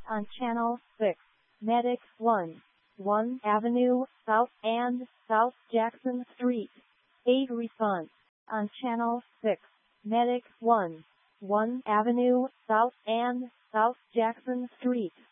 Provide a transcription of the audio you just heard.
on Channel 6, Medic 1 Avenue, South and South Jackson Street. 8 response, on Channel 6, Medic 1 Avenue, South and South Jackson Street.